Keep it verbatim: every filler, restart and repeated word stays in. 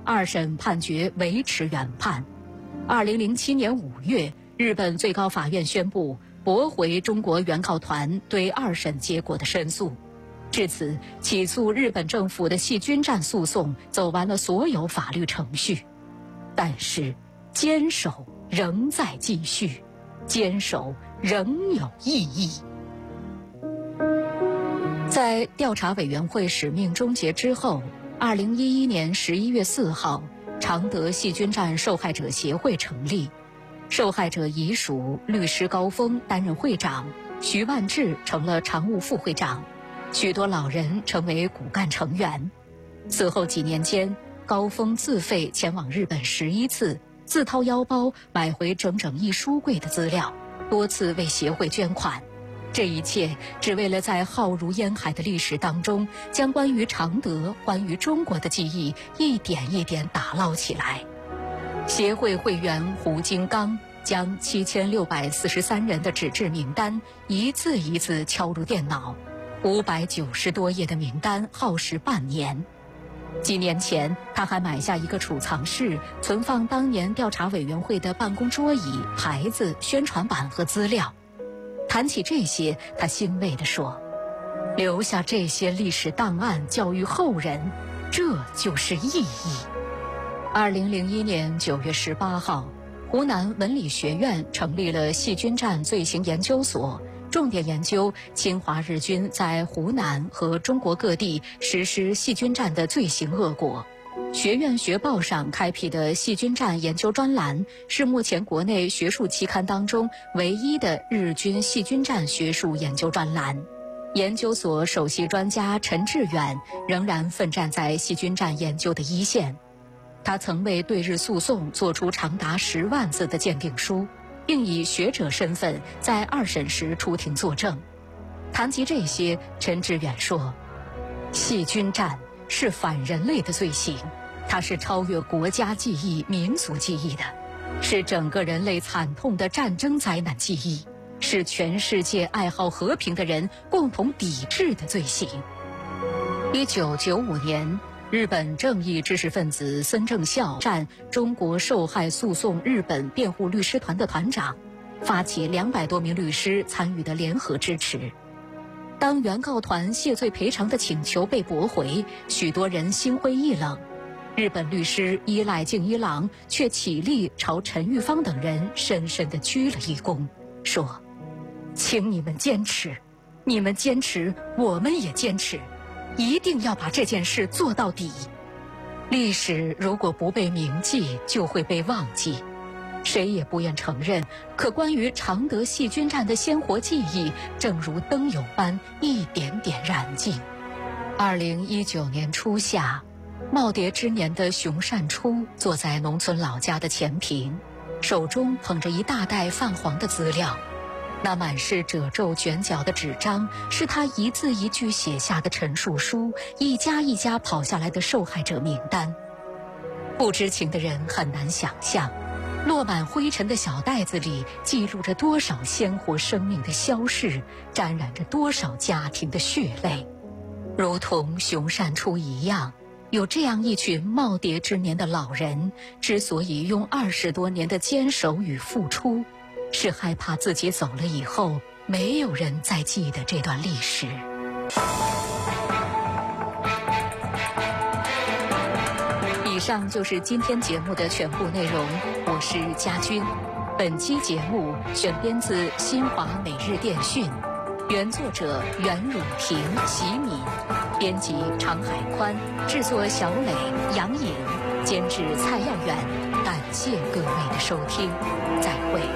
二审判决维持原判。二零零七年五月，日本最高法院宣布驳回中国原告团对二审结果的申诉。至此，起诉日本政府的细菌战诉讼走完了所有法律程序。但是，坚守仍在继续，坚守仍有意义。在调查委员会使命终结之后，二零一一年十一月四号，常德细菌战受害者协会成立，受害者遗属律师高峰担任会长，徐万志成了常务副会长，许多老人成为骨干成员。此后几年间，高峰自费前往日本十一次，自掏腰包买回整整一书柜的资料，多次为协会捐款。这一切只为了在浩如烟海的历史当中，将关于常德、关于中国的记忆一点一点打捞起来。协会会员胡金刚将七千六百四十三人的纸质名单一字一字敲入电脑，五百九十多页的名单耗时半年。几年前，他还买下一个储藏室，存放当年调查委员会的办公桌椅、牌子、宣传板和资料。谈起这些，他欣慰地说：“留下这些历史档案教育后人，这就是意义。”二零零一年九月十八号，湖南文理学院成立了细菌战罪行研究所，重点研究侵华日军在湖南和中国各地实施细菌战的罪行恶果。学院学报上开辟的细菌战研究专栏，是目前国内学术期刊当中唯一的日军细菌战学术研究专栏。研究所首席专家陈志远仍然奋战在细菌战研究的一线。他曾为对日诉讼做出长达十万字的鉴定书，并以学者身份在二审时出庭作证。谈及这些，陈志远说：“细菌战是反人类的罪行，它是超越国家记忆、民族记忆的，是整个人类惨痛的战争灾难记忆，是全世界爱好和平的人共同抵制的罪行。”一九九五年，日本正义知识分子森正孝占中国受害诉讼日本辩护律师团的团长，发起两百多名律师参与的联合支持。当原告团谢罪赔偿的请求被驳回，许多人心灰意冷。日本律师伊赖敬一郎却起立朝陈玉芳等人深深地鞠了一躬，说：“请你们坚持，你们坚持，我们也坚持，一定要把这件事做到底。历史如果不被铭记，就会被忘记。谁也不愿承认，可关于常德细菌战的鲜活记忆，正如灯油般一点点燃尽。”二零一九年初夏，耄耋之年的熊善初坐在农村老家的前坪，手中捧着一大袋泛黄的资料，那满是褶皱卷角的纸张，是他一字一句写下的陈述书，一家一家跑下来的受害者名单。不知情的人很难想象，落满灰尘的小袋子里记录着多少鲜活生命的消逝，沾染着多少家庭的血泪。如同熊善初一样，有这样一群耄耋之年的老人，之所以用二十多年的坚守与付出，是害怕自己走了以后，没有人再记得这段历史。以上就是今天节目的全部内容，我是佳君。本期节目选编自新华每日电讯，原作者袁汝平、席敏，编辑常海宽，制作小磊、杨颖，监制蔡耀远。感谢各位的收听，再会。